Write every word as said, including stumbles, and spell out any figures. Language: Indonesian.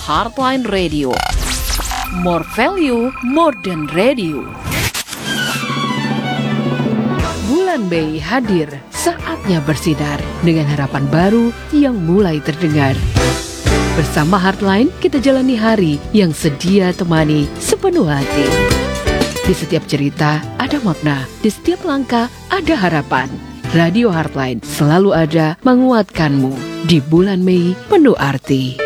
Heartline Radio. More value, more than radio. Bulan Mei hadir, saatnya bersinar dengan harapan baru yang mulai terdengar. Bersama Heartline, kita jalani hari yang sedia temani sepenuh hati. Di setiap cerita ada makna, di setiap langkah ada harapan. Radio Heartline selalu ada menguatkanmu di bulan Mei penuh arti.